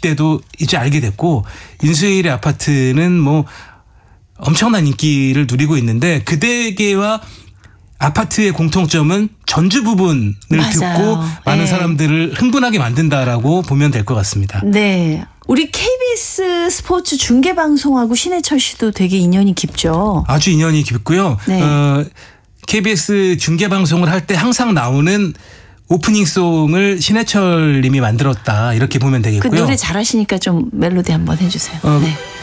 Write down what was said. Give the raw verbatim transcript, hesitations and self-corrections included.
때도 이제 알게 됐고 인수일의 아파트는 뭐 엄청난 인기를 누리고 있는데 그대에게와 아파트의 공통점은 전주 부분을 맞아요. 듣고 많은 네. 사람들을 흥분하게 만든다라고 보면 될 것 같습니다. 네. 우리 케이비에스 스포츠 중계방송하고 신해철 씨도 되게 인연이 깊죠. 아주 인연이 깊고요. 네. 어, 케이비에스 중계방송을 할 때 항상 나오는 오프닝송을 신해철 님이 만들었다 이렇게 보면 그 되겠고요. 노래 잘하시니까 좀 멜로디 한번 해주세요. 어, 네.